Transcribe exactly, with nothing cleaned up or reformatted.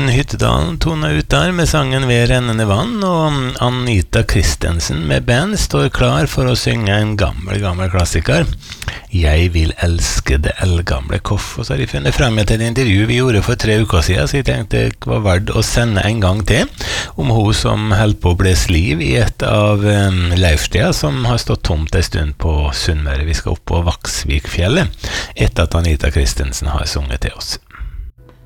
Øyvind Hyttedal tona ut der med sangen Ved rennende vann, og Anita Christensen med band står klar for å synge en gammel, gammel klassiker. Jeg vil elske det eldgamle Koff. Og så har jeg funnet frem til et intervju vi gjorde for tre uker siden, så jeg tenkte det var verdt å sende en gang til, om hun som holdt på å blæse liv i et av um, leirstedene som har stått tomt en stund på Sunnmøre. Vi skal opp på Vaksvikfjellet, etter at Anita Christensen har sunget til oss.